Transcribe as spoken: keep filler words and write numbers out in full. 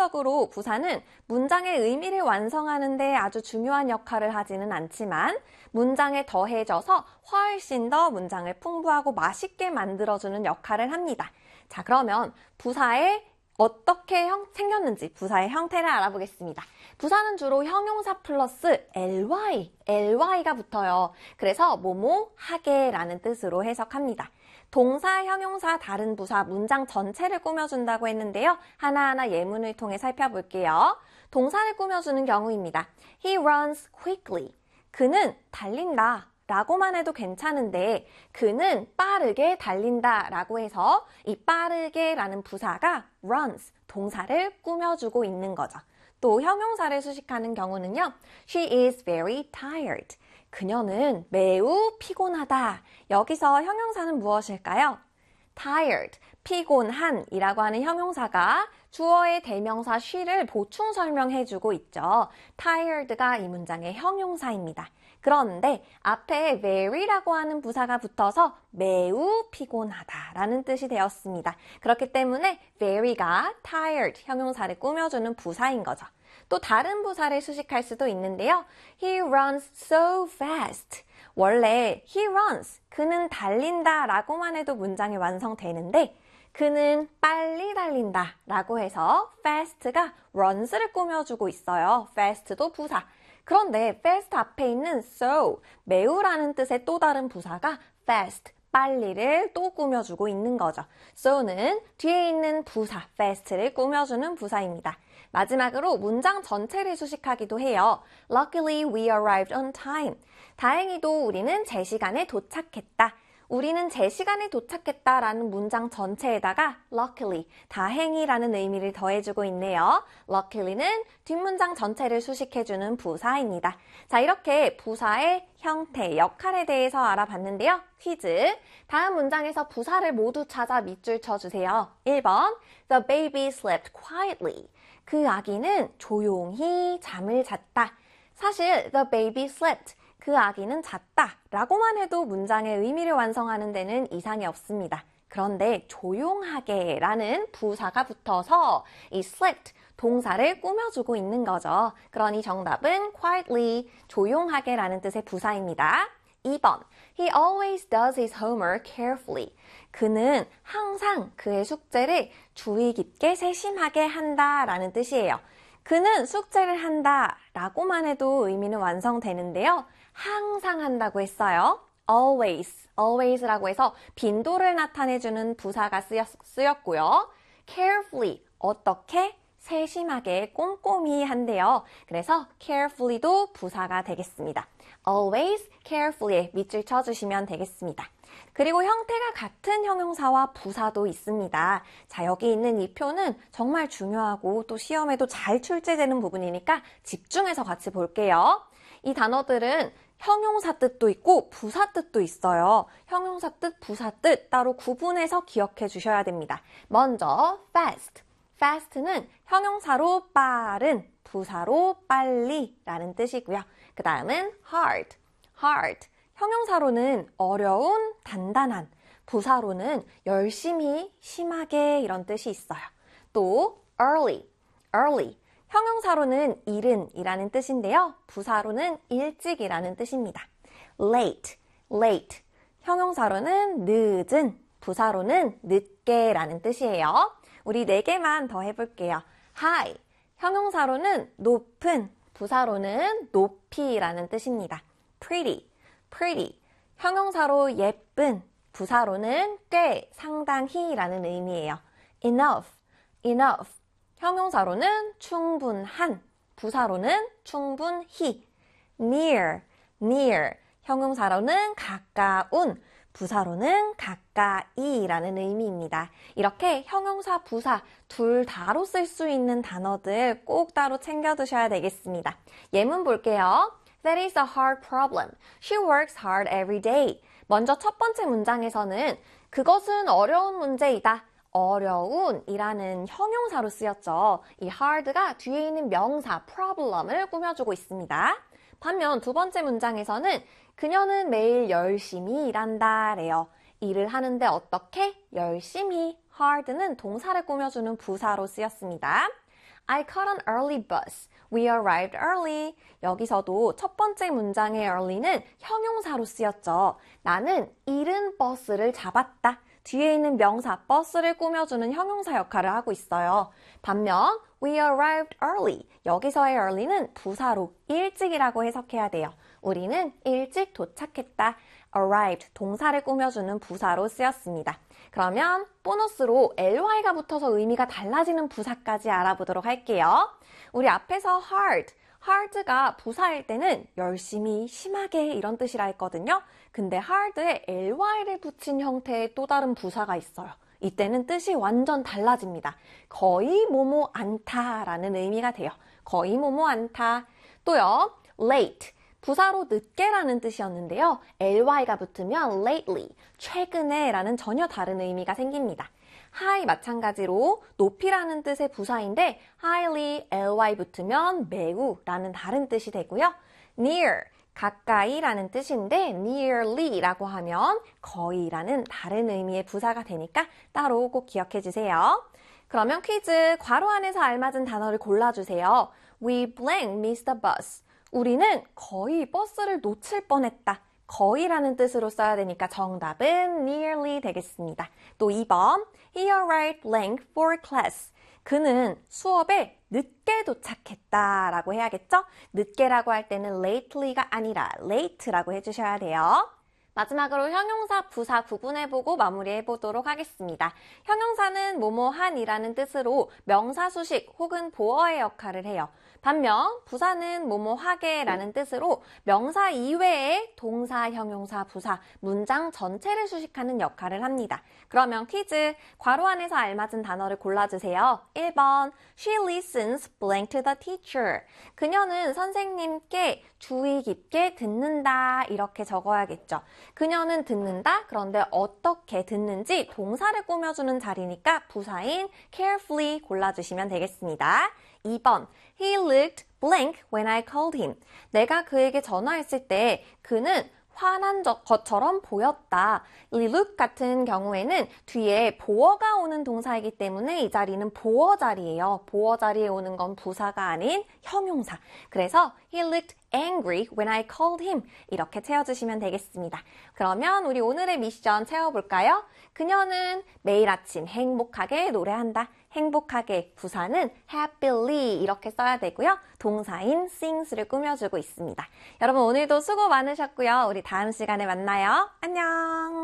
일반적으로 부사는 문장의 의미를 완성하는 데 아주 중요한 역할을 하지는 않지만 문장에 더해져서 훨씬 더 문장을 풍부하고 맛있게 만들어주는 역할을 합니다. 자, 그러면 부사의 어떻게 형, 생겼는지 부사의 형태를 알아보겠습니다. 부사는 주로 형용사 플러스 ly, ly가 붙어요. 그래서 뭐뭐 하게라는 뜻으로 해석합니다. 동사, 형용사, 다른 부사, 문장 전체를 꾸며준다고 했는데요. 하나하나 예문을 통해 살펴볼게요. 동사를 꾸며주는 경우입니다. He runs quickly. 그는 달린다. 라고만 해도 괜찮은데 그는 빠르게 달린다 라고 해서 이 빠르게 라는 부사가 runs, 동사를 꾸며주고 있는 거죠. 또 형용사를 수식하는 경우는요. She is very tired. 그녀는 매우 피곤하다. 여기서 형용사는 무엇일까요? tired, 피곤한 이라고 하는 형용사가 주어의 대명사 she를 보충 설명해주고 있죠. tired가 이 문장의 형용사입니다. 그런데 앞에 very라고 하는 부사가 붙어서 매우 피곤하다라는 뜻이 되었습니다. 그렇기 때문에 very가 tired 형용사를 꾸며주는 부사인 거죠. 또 다른 부사를 수식할 수도 있는데요. He runs so fast. 원래 he runs, 그는 달린다 라고만 해도 문장이 완성되는데 그는 빨리 달린다 라고 해서 fast가 runs를 꾸며주고 있어요. fast도 부사. 그런데 fast 앞에 있는 so, 매우라는 뜻의 또 다른 부사가 fast, 빨리를 또 꾸며주고 있는 거죠. so는 뒤에 있는 부사, fast를 꾸며주는 부사입니다. 마지막으로 문장 전체를 수식하기도 해요. Luckily we arrived on time. 다행히도 우리는 제 시간에 도착했다. 우리는 제 시간에 도착했다라는 문장 전체에다가 luckily, 다행히라는 의미를 더해주고 있네요. luckily는 뒷문장 전체를 수식해주는 부사입니다. 자, 이렇게 부사의 형태, 역할에 대해서 알아봤는데요. 퀴즈. 다음 문장에서 부사를 모두 찾아 밑줄 쳐주세요. 일 번 The baby slept quietly. 그 아기는 조용히 잠을 잤다. 사실 the baby slept, 그 아기는 잤다 라고만 해도 문장의 의미를 완성하는 데는 이상이 없습니다. 그런데 조용하게 라는 부사가 붙어서 이 slept, 동사를 꾸며주고 있는 거죠. 그러니 정답은 quietly, 조용하게 라는 뜻의 부사입니다. 이 번, He always does his homework carefully. 그는 항상 그의 숙제를 주의 깊게 세심하게 한다 라는 뜻이에요. 그는 숙제를 한다 라고만 해도 의미는 완성되는데요. 항상 한다고 했어요. always, always라고 해서 빈도를 나타내주는 부사가 쓰였, 쓰였고요. carefully, 어떻게? 세심하게, 꼼꼼히 한대요. 그래서 carefully도 부사가 되겠습니다. always, carefully에 밑줄 쳐주시면 되겠습니다. 그리고 형태가 같은 형용사와 부사도 있습니다. 자, 여기 있는 이 표는 정말 중요하고 또 시험에도 잘 출제되는 부분이니까 집중해서 같이 볼게요. 이 단어들은 형용사 뜻도 있고 부사 뜻도 있어요. 형용사 뜻, 부사 뜻 따로 구분해서 기억해 주셔야 됩니다. 먼저 fast. fast는 형용사로 빠른, 부사로 빨리 라는 뜻이고요. 그 다음은 hard. hard. 형용사로는 어려운, 단단한, 부사로는 열심히, 심하게 이런 뜻이 있어요. 또 early, early. 형용사로는 이른 이라는 뜻인데요. 부사로는 일찍이라는 뜻입니다. late, late. 형용사로는 늦은, 부사로는 늦게 라는 뜻이에요. 우리 네 개만 더 해볼게요. high. 형용사로는 높은, 부사로는 높이라는 뜻입니다. pretty, pretty. 형용사로 예쁜, 부사로는 꽤, 상당히 라는 의미예요. enough, enough. 형용사로는 충분한, 부사로는 충분히. near, near. 형용사로는 가까운, 부사로는 가까이라는 의미입니다. 이렇게 형용사, 부사 둘 다로 쓸 수 있는 단어들 꼭 따로 챙겨두셔야 되겠습니다. 예문 볼게요. That is a hard problem. She works hard every day. 먼저 첫 번째 문장에서는 그것은 어려운 문제이다. 어려운 이라는 형용사로 쓰였죠. 이 hard가 뒤에 있는 명사 problem을 꾸며주고 있습니다. 반면 두 번째 문장에서는 그녀는 매일 열심히 일한다 래요. 일을 하는데 어떻게? 열심히. hard는 동사를 꾸며주는 부사로 쓰였습니다. I caught an early bus. We arrived early. 여기서도 첫 번째 문장의 early는 형용사로 쓰였죠. 나는 이른 버스를 잡았다. 뒤에 있는 명사 버스를 꾸며주는 형용사 역할을 하고 있어요. 반면 we arrived early. 여기서의 early는 부사로 일찍이라고 해석해야 돼요. 우리는 일찍 도착했다. arrived 동사를 꾸며주는 부사로 쓰였습니다. 그러면 보너스로 ely가 붙어서 의미가 달라지는 부사까지 알아보도록 할게요. 우리 앞에서 hard, hard가 부사일 때는 열심히, 심하게 이런 뜻이라 했거든요. 근데 hard에 ly를 붙인 형태의 또 다른 부사가 있어요. 이때는 뜻이 완전 달라집니다. 거의 뭐뭐 않다라는 의미가 돼요. 거의 뭐뭐 않다. 또요, late. 부사로 늦게라는 뜻이었는데요. ly가 붙으면 lately, 최근에 라는 전혀 다른 의미가 생깁니다. high 마찬가지로 높이라는 뜻의 부사인데 highly, ly 붙으면 매우 라는 다른 뜻이 되고요. near, 가까이 라는 뜻인데 nearly 라고 하면 거의 라는 다른 의미의 부사가 되니까 따로 꼭 기억해 주세요. 그러면 퀴즈, 괄호 안에서 알맞은 단어를 골라주세요. We blank missed the bus. 우리는 거의 버스를 놓칠 뻔했다. 거의라는 뜻으로 써야 되니까 정답은 nearly 되겠습니다. 또 이 번, he arrived blank for class. 그는 수업에 늦게 도착했다 라고 해야겠죠? 늦게라고 할 때는 lately가 아니라 late라고 해주셔야 돼요. 마지막으로 형용사, 부사 구분해보고 마무리해보도록 하겠습니다. 형용사는 뭐뭐한이라는 뜻으로 명사 수식 혹은 보어의 역할을 해요. 반면 부사는 뭐뭐하게라는 뜻으로 명사 이외의 동사, 형용사, 부사, 문장 전체를 수식하는 역할을 합니다. 그러면 퀴즈, 괄호 안에서 알맞은 단어를 골라주세요. 일 번, She listens blank to the teacher. 그녀는 선생님께 주의 깊게 듣는다 이렇게 적어야겠죠. 그녀는 듣는다. 그런데 어떻게 듣는지 동사를 꾸며주는 자리니까 부사인 carefully 골라주시면 되겠습니다. 이 번, He looked blank when I called him. 내가 그에게 전화했을 때 그는 화난 것처럼 보였다. 이 look 같은 경우에는 뒤에 보어가 오는 동사이기 때문에 이 자리는 보어 자리예요. 보어 자리에 오는 건 부사가 아닌 형용사. 그래서 he looked angry when I called him. 이렇게 채워주시면 되겠습니다. 그러면 우리 오늘의 미션 채워볼까요? 그녀는 매일 아침 행복하게 노래한다. 행복하게 부사는 happily 이렇게 써야 되고요. 동사인 sings를 꾸며주고 있습니다. 여러분 오늘도 수고 많으셨고요. 우리 다음 시간에 만나요. 안녕.